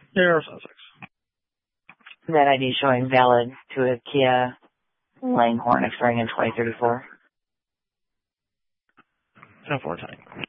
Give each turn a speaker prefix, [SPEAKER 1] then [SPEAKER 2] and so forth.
[SPEAKER 1] Air Sussex.
[SPEAKER 2] That ID showing valid to a Kia Langhorne expiring in 2034.
[SPEAKER 1] 10-4 tank.